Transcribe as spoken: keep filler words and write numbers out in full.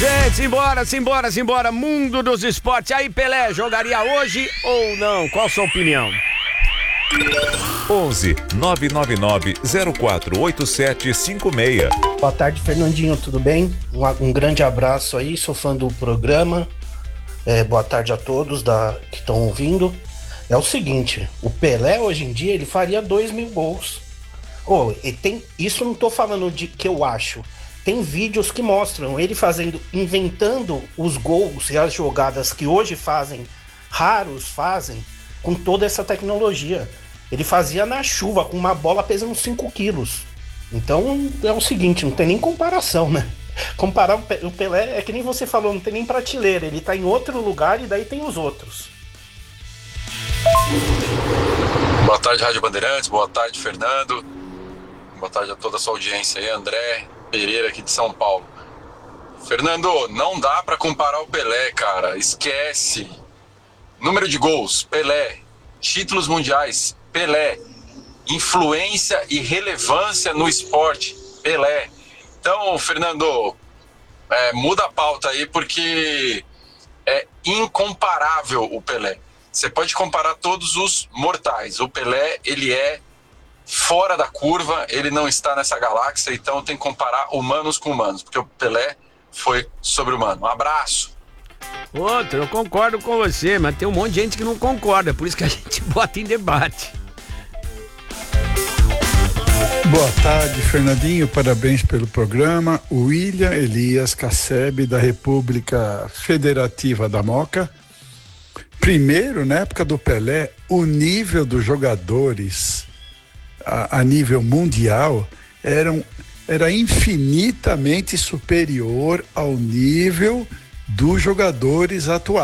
Gente, simbora, simbora, simbora. Mundo dos esportes. Aí, Pelé, jogaria hoje ou não? Qual a sua opinião? onze nove nove nove zero quatro oito sete cinco seis. Boa tarde, Fernandinho, tudo bem? Um, um grande abraço aí, sou fã do programa. É, boa tarde a todos da, que estão ouvindo. É o seguinte, o Pelé hoje em dia ele faria dois mil gols. Oh, e tem, isso não tô falando de que eu acho. Tem vídeos que mostram ele fazendo, inventando os gols e as jogadas que hoje fazem, raros fazem, com toda essa tecnologia. Ele fazia na chuva, com uma bola pesando cinco quilos. Então é o seguinte, não tem nem comparação, né? Comparar o Pelé é que nem você falou, não tem nem prateleira. Ele tá em outro lugar e daí tem os outros. Boa tarde, Rádio Bandeirantes. Boa tarde, Fernando. Boa tarde a toda a sua audiência aí, André Pereira aqui de São Paulo. Fernando, não dá pra comparar o Pelé, cara. Esquece. Número de gols, Pelé. Títulos mundiais, Pelé. Influência e relevância no esporte, Pelé. Então, Fernando, é, muda a pauta aí porque é incomparável o Pelé. Você pode comparar todos os mortais. O Pelé, ele é fora da curva, ele não está nessa galáxia, então tem que comparar humanos com humanos, porque o Pelé foi sobre-humano. Um abraço. Outro, eu concordo com você, mas tem um monte de gente que não concorda, por isso que a gente bota em debate. Boa tarde, Fernandinho, parabéns pelo programa. William Elias Cassebe, da República Federativa da Moca. Primeiro, na época do Pelé, o nível dos jogadores a, a nível mundial eram, era infinitamente superior ao nível dos jogadores atuais.